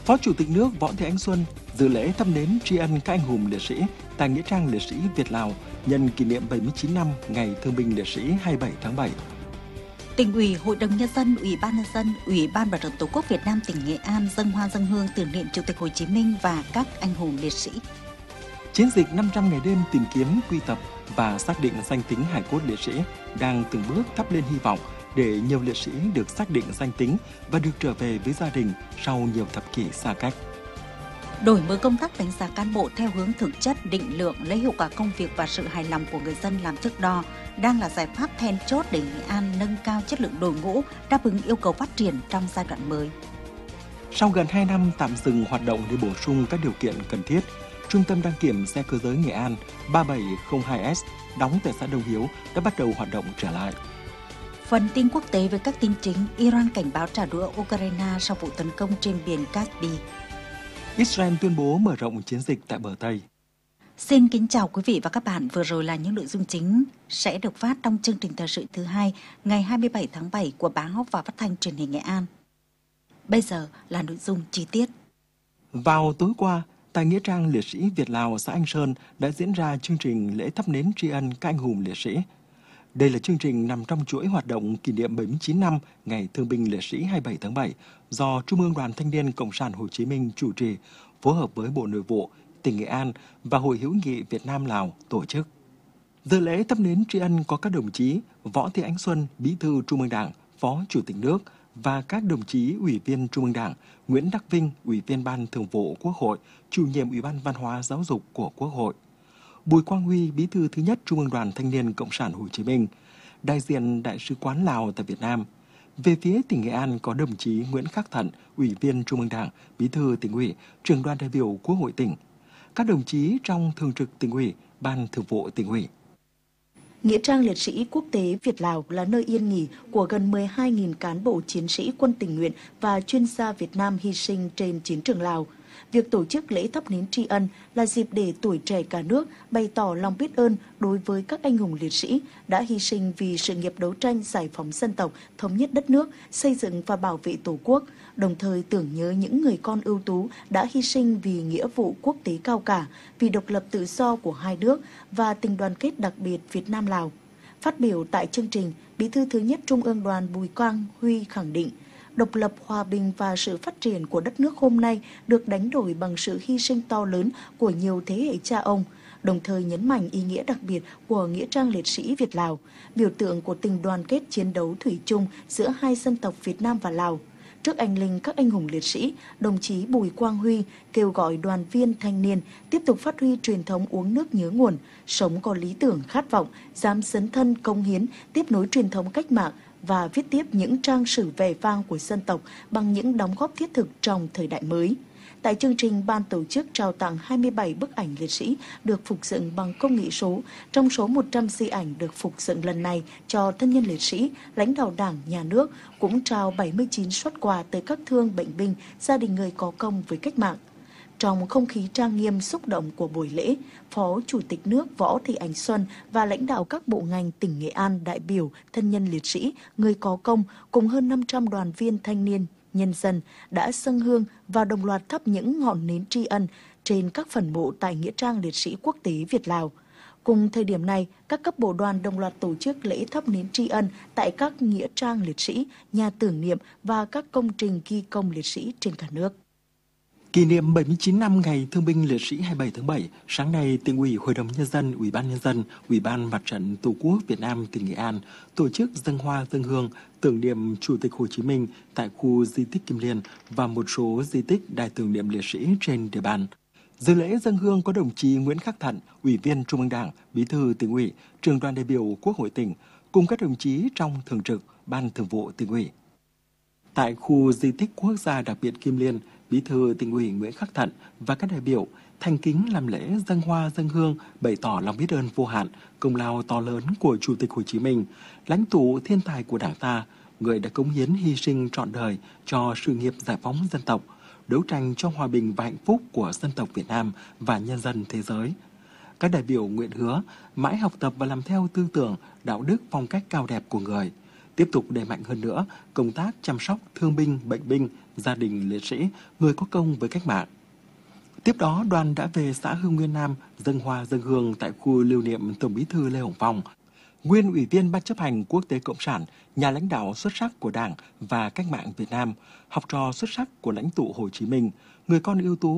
Phó Chủ tịch nước Võ Thị Ánh Xuân dự lễ thắp nến tri ân các anh hùng liệt sĩ tại Nghĩa trang liệt sĩ Việt Lào nhân kỷ niệm 79 năm Ngày Thương binh Liệt sĩ 27 tháng 7. Tỉnh ủy, Hội đồng Nhân dân, Ủy ban Nhân dân, Ủy ban Mặt trận Tổ quốc Việt Nam tỉnh Nghệ An dâng hoa dâng hương tưởng niệm Chủ tịch Hồ Chí Minh và các anh hùng liệt sĩ. Chiến dịch 500 ngày đêm tìm kiếm, quy tập và xác định danh tính hài cốt liệt sĩ đang từng bước thắp lên hy vọng để nhiều liệt sĩ được xác định danh tính và được trở về với gia đình sau nhiều thập kỷ xa cách. Đổi mới công tác đánh giá cán bộ theo hướng thực chất, định lượng, lấy hiệu quả công việc và sự hài lòng của người dân làm thước đo đang là giải pháp then chốt để Nghệ An nâng cao chất lượng đội ngũ, đáp ứng yêu cầu phát triển trong giai đoạn mới. Sau gần 2 năm tạm dừng hoạt động để bổ sung các điều kiện cần thiết, Trung tâm đăng kiểm xe cơ giới Nghệ An 3702S đóng tại xã Đông Hiếu đã bắt đầu hoạt động trở lại. Phần tin quốc tế với các tin chính, Iran cảnh báo trả đũa Ukraine sau vụ tấn công trên biển Caspi. Israel tuyên bố mở rộng chiến dịch tại bờ Tây. Xin kính chào quý vị và các bạn, vừa rồi là những nội dung chính sẽ được phát trong chương trình thời sự thứ 2 ngày 27 tháng 7 của báo và phát thanh truyền hình Nghệ An. Bây giờ là nội dung chi tiết. Vào tối qua, tại Nghĩa trang liệt sĩ Việt Lào xã Anh Sơn đã diễn ra chương trình lễ thắp nến tri ân các anh hùng liệt sĩ. Đây là chương trình nằm trong chuỗi hoạt động kỷ niệm 79 năm Ngày Thương binh Liệt sĩ 27 tháng 7 do Trung ương Đoàn Thanh niên Cộng sản Hồ Chí Minh chủ trì, phối hợp với Bộ Nội vụ, tỉnh Nghệ An và Hội hữu nghị Việt Nam-Lào tổ chức. Dự lễ thắp nến tri ân có các đồng chí Võ Thị Ánh Xuân, Bí thư Trung ương Đảng, Phó Chủ tịch nước và các đồng chí Ủy viên Trung ương Đảng, Nguyễn Đắc Vinh, Ủy viên Ban Thường vụ Quốc hội, Chủ nhiệm Ủy ban Văn hóa Giáo dục của Quốc hội, Bùi Quang Huy, Bí thư thứ nhất Trung ương Đoàn Thanh niên Cộng sản Hồ Chí Minh, đại diện Đại sứ quán Lào tại Việt Nam. Về phía tỉnh Nghệ An có đồng chí Nguyễn Khắc Thận, Ủy viên Trung ương Đảng, Bí thư Tỉnh ủy, Trưởng đoàn đại biểu Quốc hội tỉnh, các đồng chí trong Thường trực Tỉnh ủy, Ban Thường vụ Tỉnh ủy. Nghĩa trang liệt sĩ quốc tế Việt Lào là nơi yên nghỉ của gần 12.000 cán bộ chiến sĩ quân tình nguyện và chuyên gia Việt Nam hy sinh trên chiến trường Lào. Việc tổ chức lễ thắp nến tri ân là dịp để tuổi trẻ cả nước bày tỏ lòng biết ơn đối với các anh hùng liệt sĩ đã hy sinh vì sự nghiệp đấu tranh giải phóng dân tộc, thống nhất đất nước, xây dựng và bảo vệ Tổ quốc, đồng thời tưởng nhớ những người con ưu tú đã hy sinh vì nghĩa vụ quốc tế cao cả, vì độc lập tự do của hai nước và tình đoàn kết đặc biệt Việt Nam-Lào. Phát biểu tại chương trình, Bí thư thứ nhất Trung ương Đoàn Bùi Quang Huy khẳng định, độc lập, hòa bình và sự phát triển của đất nước hôm nay được đánh đổi bằng sự hy sinh to lớn của nhiều thế hệ cha ông, đồng thời nhấn mạnh ý nghĩa đặc biệt của Nghĩa trang liệt sĩ Việt Lào, biểu tượng của tình đoàn kết chiến đấu thủy chung giữa hai dân tộc Việt Nam và Lào. Trước anh linh các anh hùng liệt sĩ, đồng chí Bùi Quang Huy kêu gọi đoàn viên thanh niên tiếp tục phát huy truyền thống uống nước nhớ nguồn, sống có lý tưởng khát vọng, dám dấn thân cống hiến, tiếp nối truyền thống cách mạng và viết tiếp những trang sử vẻ vang của dân tộc bằng những đóng góp thiết thực trong thời đại mới. Tại chương trình, ban tổ chức trao tặng 27 bức ảnh liệt sĩ được phục dựng bằng công nghệ số. Trong số 100 di ảnh được phục dựng lần này cho thân nhân liệt sĩ, lãnh đạo Đảng, Nhà nước cũng trao 79 suất quà tới các thương bệnh binh, gia đình người có công với cách mạng. Trong không khí trang nghiêm xúc động của buổi lễ, Phó Chủ tịch nước Võ Thị Ánh Xuân và lãnh đạo các bộ ngành tỉnh Nghệ An, đại biểu, thân nhân liệt sĩ, người có công cùng hơn 500 đoàn viên thanh niên, nhân dân đã dâng hương và đồng loạt thắp những ngọn nến tri ân trên các phần mộ tại Nghĩa trang liệt sĩ quốc tế Việt Lào. Cùng thời điểm này, các cấp bộ đoàn đồng loạt tổ chức lễ thắp nến tri ân tại các nghĩa trang liệt sĩ, nhà tưởng niệm và các công trình ghi công liệt sĩ trên cả nước. Kỷ niệm 79 năm Ngày Thương binh Liệt sĩ 27 tháng 7, sáng nay, Tỉnh ủy, Hội đồng Nhân dân, Ủy ban Nhân dân, Ủy ban Mặt trận Tổ quốc Việt Nam tỉnh Nghệ An tổ chức dâng hoa dâng hương tưởng niệm Chủ tịch Hồ Chí Minh tại khu di tích Kim Liên và một số di tích đài tưởng niệm liệt sĩ trên địa bàn. Dự lễ dâng hương có đồng chí Nguyễn Khắc Thận, Ủy viên Trung ương Đảng, Bí thư Tỉnh ủy, Trưởng đoàn đại biểu Quốc hội tỉnh, cùng các đồng chí trong Thường trực Ban Thường vụ Tỉnh ủy. Tại khu di tích quốc gia đặc biệt Kim Liên, Bí thư Tỉnh ủy Nguyễn Khắc Thận và các đại biểu thành kính làm lễ dâng hoa dâng hương, bày tỏ lòng biết ơn vô hạn, công lao to lớn của Chủ tịch Hồ Chí Minh, lãnh tụ thiên tài của Đảng ta, người đã cống hiến hy sinh trọn đời cho sự nghiệp giải phóng dân tộc, đấu tranh cho hòa bình và hạnh phúc của dân tộc Việt Nam và nhân dân thế giới. Các đại biểu nguyện hứa mãi học tập và làm theo tư tưởng, đạo đức, phong cách cao đẹp của người, tiếp tục đẩy mạnh hơn nữa công tác chăm sóc thương binh, bệnh binh, gia đình liệt sĩ, người có công với cách mạng. Tiếp đó, đoàn đã về xã Hưng Nguyên Nam dâng hoa dâng hương tại khu lưu niệm Tổng Bí thư Lê Hồng Phong, nguyên Ủy viên Ban chấp hành Quốc tế Cộng sản, nhà lãnh đạo xuất sắc của Đảng và cách mạng Việt Nam, học trò xuất sắc của lãnh tụ Hồ Chí Minh, người con ưu tú